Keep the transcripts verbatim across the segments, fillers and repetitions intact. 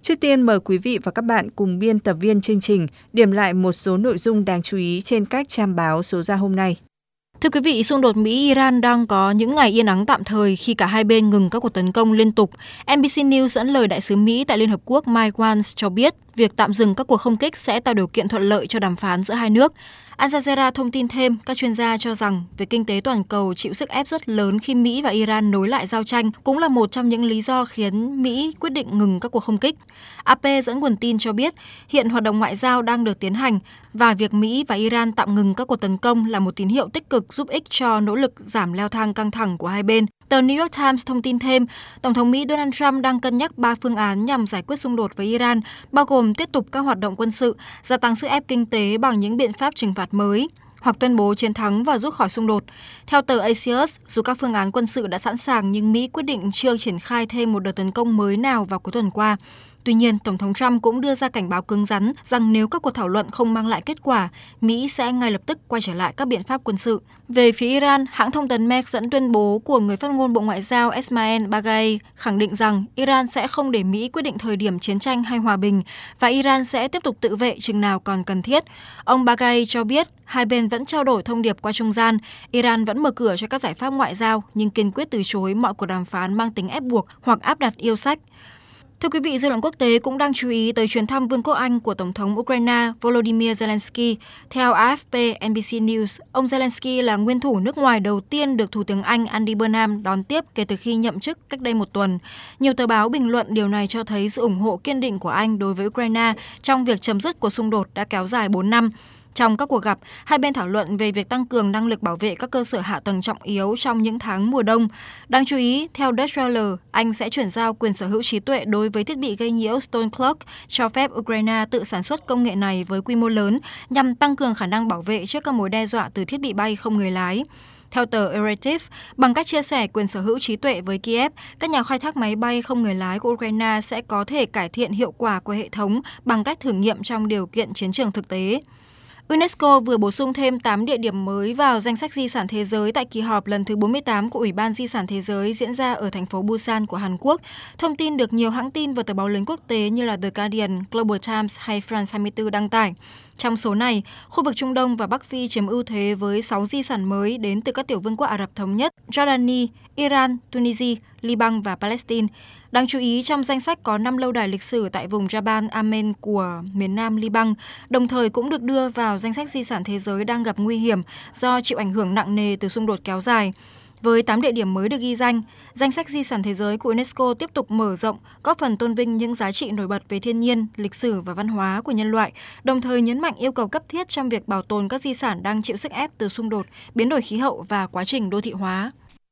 Trước tiên mời quý vị và các bạn cùng biên tập viên chương trình điểm lại một số nội dung đáng chú ý trên các trang báo số ra hôm nay. Thưa quý vị, xung đột Mỹ-Iran đang có những ngày yên ắng tạm thời khi cả hai bên ngừng các cuộc tấn công liên tục. en bê xê News dẫn lời đại sứ Mỹ tại Liên Hợp Quốc Mike Waltz cho biết việc tạm dừng các cuộc không kích sẽ tạo điều kiện thuận lợi cho đàm phán giữa hai nước. Al Jazeera thông tin thêm, các chuyên gia cho rằng việc kinh tế toàn cầu chịu sức ép rất lớn khi Mỹ và Iran nối lại giao tranh cũng là một trong những lý do khiến Mỹ quyết định ngừng các cuộc không kích. a pê dẫn nguồn tin cho biết hiện hoạt động ngoại giao đang được tiến hành và việc Mỹ và Iran tạm ngừng các cuộc tấn công là một tín hiệu tích cực giúp ích cho nỗ lực giảm leo thang căng thẳng của hai bên. Tờ New York Times thông tin thêm, Tổng thống Mỹ Donald Trump đang cân nhắc ba phương án nhằm giải quyết xung đột với Iran, bao gồm tiếp tục các hoạt động quân sự, gia tăng sức ép kinh tế bằng những biện pháp trừng phạt mới, hoặc tuyên bố chiến thắng và rút khỏi xung đột. Theo tờ Axios, dù các phương án quân sự đã sẵn sàng nhưng Mỹ quyết định chưa triển khai thêm một đợt tấn công mới nào vào cuối tuần qua. Tuy nhiên, Tổng thống Trump cũng đưa ra cảnh báo cứng rắn rằng nếu các cuộc thảo luận không mang lại kết quả, Mỹ sẽ ngay lập tức quay trở lại các biện pháp quân sự. Về phía Iran, hãng thông tấn Mer dẫn tuyên bố của người phát ngôn Bộ Ngoại giao Esmail Baghai khẳng định rằng Iran sẽ không để Mỹ quyết định thời điểm chiến tranh hay hòa bình và Iran sẽ tiếp tục tự vệ chừng nào còn cần thiết. Ông Baghai cho biết hai bên vẫn trao đổi thông điệp qua trung gian, Iran vẫn mở cửa cho các giải pháp ngoại giao nhưng kiên quyết từ chối mọi cuộc đàm phán mang tính ép buộc hoặc áp đặt yêu sách. Thưa quý vị, dư luận quốc tế cũng đang chú ý tới chuyến thăm Vương quốc Anh của Tổng thống Ukraine Volodymyr Zelensky. Theo a ép pê en bê xê News, ông Zelensky là nguyên thủ nước ngoài đầu tiên được Thủ tướng Anh Andy Burnham đón tiếp kể từ khi nhậm chức cách đây một tuần. Nhiều tờ báo bình luận điều này cho thấy sự ủng hộ kiên định của Anh đối với Ukraine trong việc chấm dứt cuộc xung đột đã kéo dài bốn năm. Trong các cuộc gặp, hai bên thảo luận về việc tăng cường năng lực bảo vệ các cơ sở hạ tầng trọng yếu trong những tháng mùa đông. Đáng chú ý, theo Deutsche Welle, Anh sẽ chuyển giao quyền sở hữu trí tuệ đối với thiết bị gây nhiễu Stone Clock, cho phép Ukraine tự sản xuất công nghệ này với quy mô lớn nhằm tăng cường khả năng bảo vệ trước các mối đe dọa từ thiết bị bay không người lái. Theo tờ Eretiv, bằng cách chia sẻ quyền sở hữu trí tuệ với Kiev, các nhà khai thác máy bay không người lái của Ukraine sẽ có thể cải thiện hiệu quả của hệ thống bằng cách thử nghiệm trong điều kiện chiến trường thực tế. UNESCO vừa bổ sung thêm tám địa điểm mới vào danh sách di sản thế giới tại kỳ họp lần thứ bốn mươi tám của Ủy ban Di sản Thế giới diễn ra ở thành phố Busan của Hàn Quốc. Thông tin được nhiều hãng tin và tờ báo lớn quốc tế như là The Guardian, Global Times hay France hai mươi tư đăng tải. Trong số này, khu vực Trung Đông và Bắc Phi chiếm ưu thế với sáu di sản mới đến từ các tiểu vương quốc Ả Rập Thống Nhất, Jordani, Iran, Tunisia, Liban và Palestine. Đáng chú ý, trong danh sách có năm lâu đài lịch sử tại vùng Jabal Amen của miền nam Liban, đồng thời cũng được đưa vào danh sách di sản thế giới đang gặp nguy hiểm do chịu ảnh hưởng nặng nề từ xung đột kéo dài. Với tám địa điểm mới được ghi danh, danh sách di sản thế giới của UNESCO tiếp tục mở rộng, góp phần tôn vinh những giá trị nổi bật về thiên nhiên, lịch sử và văn hóa của nhân loại, đồng thời nhấn mạnh yêu cầu cấp thiết trong việc bảo tồn các di sản đang chịu sức ép từ xung đột, biến đổi khí hậu và quá trình đô thị hóa.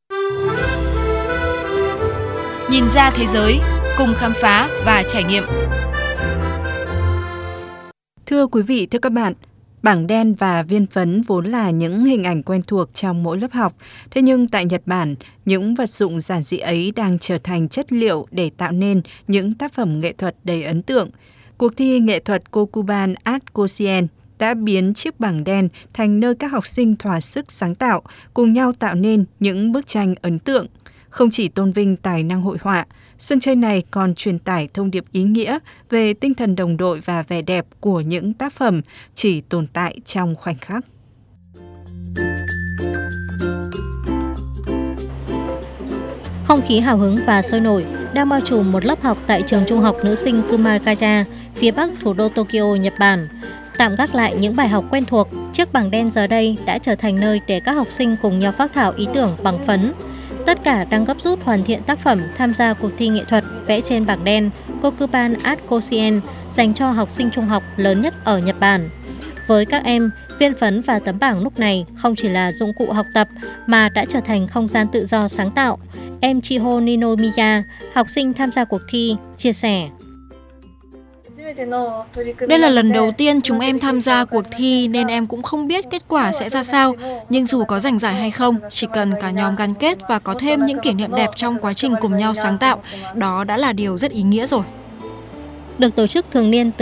Nhìn ra thế giới, cùng khám phá và trải nghiệm. Thưa quý vị, thưa các bạn, bảng đen và viên phấn vốn là những hình ảnh quen thuộc trong mỗi lớp học. Thế nhưng tại Nhật Bản, những vật dụng giản dị ấy đang trở thành chất liệu để tạo nên những tác phẩm nghệ thuật đầy ấn tượng. Cuộc thi nghệ thuật Kokuban Art Koshien đã biến chiếc bảng đen thành nơi các học sinh thỏa sức sáng tạo, cùng nhau tạo nên những bức tranh ấn tượng. Không chỉ tôn vinh tài năng hội họa, sân chơi này còn truyền tải thông điệp ý nghĩa về tinh thần đồng đội và vẻ đẹp của những tác phẩm chỉ tồn tại trong khoảnh khắc. Không khí hào hứng và sôi nổi đang bao trùm một lớp học tại trường trung học nữ sinh Kumagaya, phía bắc thủ đô Tokyo, Nhật Bản. Tạm gác lại những bài học quen thuộc, chiếc bảng đen giờ đây đã trở thành nơi để các học sinh cùng nhau phác thảo ý tưởng bằng phấn. Tất cả đang gấp rút hoàn thiện tác phẩm tham gia cuộc thi nghệ thuật vẽ trên bảng đen Kokuban Art Koshien dành cho học sinh trung học lớn nhất ở Nhật Bản. Với các em, viên phấn và tấm bảng lúc này không chỉ là dụng cụ học tập mà đã trở thành không gian tự do sáng tạo. Em Chiho Ninomiya, học sinh tham gia cuộc thi, chia sẻ. Đây là lần đầu tiên chúng em tham gia cuộc thi nên em cũng không biết kết quả sẽ ra sao. Nhưng dù có giành giải hay không, chỉ cần cả nhóm gắn kết và có thêm những kỷ niệm đẹp trong quá trình cùng nhau sáng tạo, đó đã là điều rất ý nghĩa rồi. Được tổ chức thường niên từ